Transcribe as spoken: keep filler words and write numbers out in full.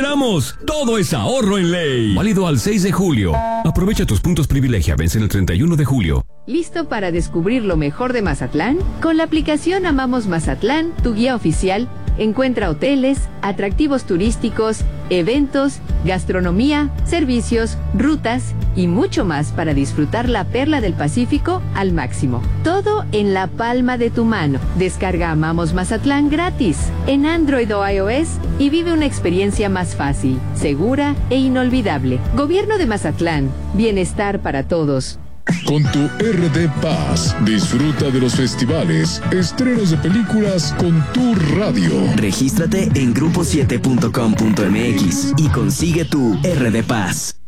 esperamos! Todo es ahorro en ley. Válido al seis de julio. Aprovecha tus puntos privilegia. Vencen el treinta y uno de julio. ¿Listo para descubrir lo mejor de Mazatlán? Con la aplicación Amamos Mazatlán, tu guía oficial, encuentra hoteles, atractivos turísticos, eventos, gastronomía, servicios, rutas y mucho más para disfrutar la perla del Pacífico al máximo. Todo en la palma de tu mano. Descarga Amamos Mazatlán gratis en Android o iOS y vive una experiencia más fácil, segura e inolvidable. Gobierno de Mazatlán. Bienestar para todos. Con tu R D Paz, disfruta de los festivales, estrenos de películas con tu radio. Regístrate en grupo siete punto com punto m x y consigue tu R D Paz.